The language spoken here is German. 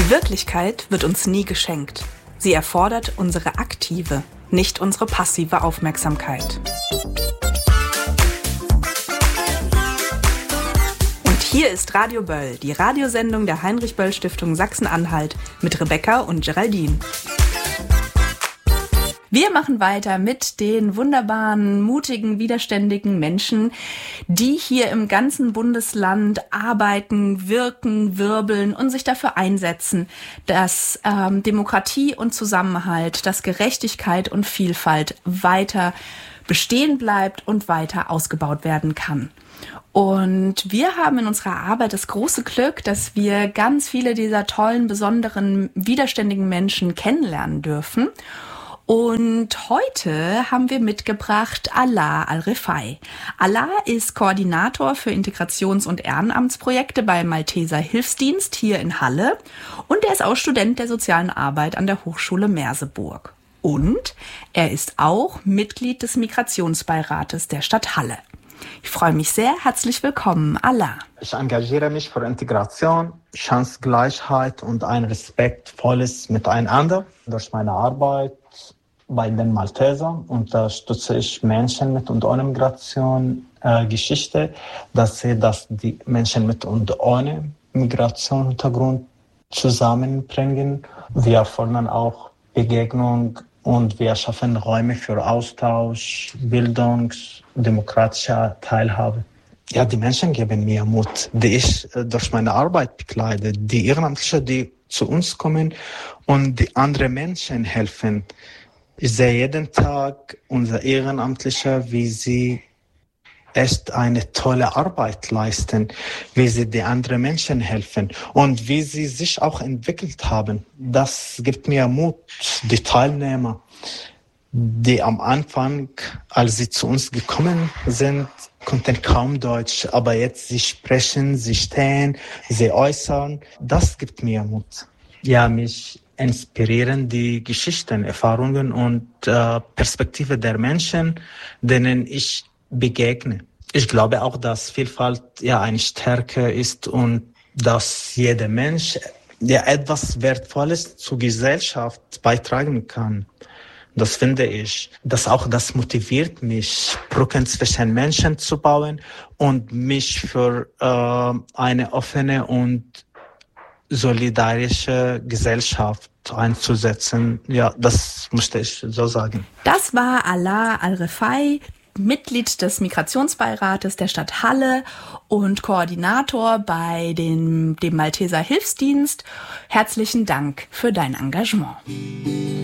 Die Wirklichkeit wird uns nie geschenkt. Sie erfordert unsere aktive, nicht unsere passive Aufmerksamkeit. Und hier ist Radio Böll, die Radiosendung der Heinrich-Böll-Stiftung Sachsen-Anhalt mit Rebecca und Geraldine. Wir machen weiter mit den wunderbaren, mutigen, widerständigen Menschen, die hier im ganzen Bundesland arbeiten, wirken, wirbeln und sich dafür einsetzen, dass Demokratie und Zusammenhalt, dass Gerechtigkeit und Vielfalt weiter bestehen bleibt und weiter ausgebaut werden kann. Und wir haben in unserer Arbeit das große Glück, dass wir ganz viele dieser tollen, besonderen, widerständigen Menschen kennenlernen dürfen. Und heute haben wir mitgebracht Alaa Al-Refai. Alaa ist Koordinator für Integrations- und Ehrenamtsprojekte beim Malteser Hilfsdienst hier in Halle und er ist auch Student der sozialen Arbeit an der Hochschule Merseburg. Und er ist auch Mitglied des Migrationsbeirates der Stadt Halle. Ich freue mich sehr. Herzlich willkommen, Alaa. Ich engagiere mich für Integration, Chancengleichheit und ein respektvolles Miteinander. Durch meine Arbeit bei den Maltesern unterstütze ich Menschen mit und ohne Migration dass die Menschen mit und ohne Migrationshintergrund zusammenbringen. Wir fördern auch Begegnung und wir schaffen Räume für Austausch, Bildung, demokratische Teilhabe. Ja, die Menschen geben mir Mut, die ich durch meine Arbeit bekleide, die Ehrenamtliche, die zu uns kommen und die anderen Menschen helfen. Ich sehe jeden Tag unsere Ehrenamtliche, wie sie echt eine tolle Arbeit leisten, wie sie die anderen Menschen helfen und wie sie sich auch entwickelt haben. Das gibt mir Mut, die Teilnehmer, die am Anfang, als sie zu uns gekommen sind, konnten kaum Deutsch, aber jetzt sie sprechen, sie stehen, sie äußern. Das gibt mir Mut. Ja, mich inspirieren die Geschichten, Erfahrungen und Perspektive der Menschen, denen ich begegne. Ich glaube auch, dass Vielfalt eine Stärke ist und dass jeder Mensch etwas Wertvolles zur Gesellschaft beitragen kann. Das finde ich. Das motiviert mich, Brücken zwischen Menschen zu bauen und mich für eine offene und solidarische Gesellschaft einzusetzen. Ja, das musste ich so sagen. Das war Alaa Al-Refai, Mitglied des Migrationsbeirates der Stadt Halle und Koordinator bei dem Malteser Hilfsdienst. Herzlichen Dank für dein Engagement.